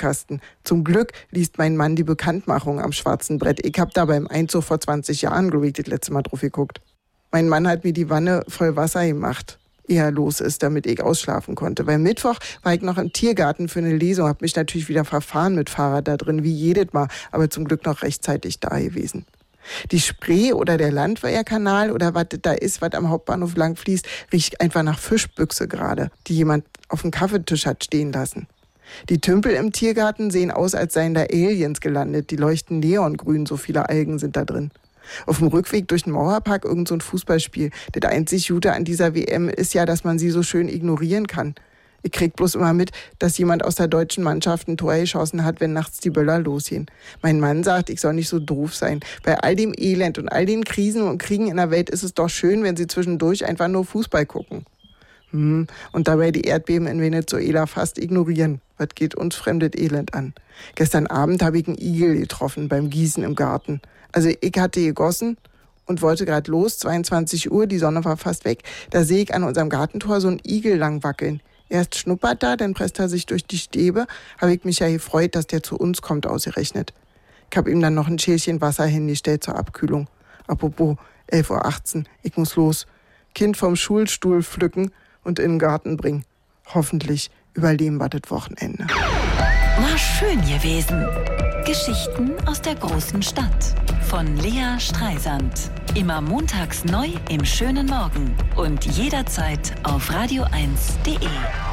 Briefkasten. Zum Glück liest mein Mann die Bekanntmachung am schwarzen Brett. Ich hab da beim Einzug vor 20 Jahren, glaube ich, das letzte Mal drauf geguckt. Mein Mann hat mir die Wanne voll Wasser gemacht, ehe er los ist, damit ich ausschlafen konnte. Weil Mittwoch war ich noch im Tiergarten für eine Lesung, hab mich natürlich wieder verfahren mit Fahrrad da drin, wie jedes Mal, aber zum Glück noch rechtzeitig da gewesen. Die Spree oder der Landwehrkanal oder was da ist, was am Hauptbahnhof lang fließt, riecht einfach nach Fischbüchse gerade, die jemand auf dem Kaffeetisch hat stehen lassen. Die Tümpel im Tiergarten sehen aus, als seien da Aliens gelandet. Die leuchten neongrün, so viele Algen sind da drin. Auf dem Rückweg durch den Mauerpark irgend so ein Fußballspiel. Das einzig Gute an dieser WM ist ja, dass man sie so schön ignorieren kann. Ich krieg bloß immer mit, dass jemand aus der deutschen Mannschaft ein Tor geschossen hat, wenn nachts die Böller losgehen. Mein Mann sagt, ich soll nicht so doof sein. Bei all dem Elend und all den Krisen und Kriegen in der Welt ist es doch schön, wenn sie zwischendurch einfach nur Fußball gucken. Und dabei die Erdbeben in Venezuela fast ignorieren. Was geht uns fremdes Elend an? Gestern Abend habe ich einen Igel getroffen beim Gießen im Garten. Also ich hatte gegossen und wollte gerade los, 22 Uhr, die Sonne war fast weg. Da sehe ich an unserem Gartentor so einen Igel lang wackeln. Erst schnuppert er, dann presst er sich durch die Stäbe. Habe ich mich ja gefreut, dass der zu uns kommt, ausgerechnet. Ich habe ihm dann noch ein Schälchen Wasser hingestellt zur Abkühlung. Apropos, 11:18 Uhr, ich muss los. Kind vom Schulstuhl pflücken und in den Garten bringen. Hoffentlich überleben wir das Wochenende. War schön gewesen. Geschichten aus der großen Stadt. Von Lea Streisand. Immer montags neu im schönen Morgen. Und jederzeit auf radio1.de.